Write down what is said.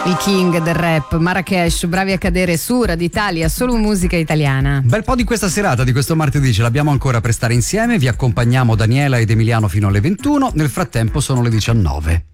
Il king del rap, Marrakesh, bravi a cadere su Radio Italia, solo musica italiana. Bel po' di questa serata, di questo martedì, ce l'abbiamo ancora per stare insieme. Vi accompagniamo Daniela ed Emiliano fino alle 21. Nel frattempo sono le 19.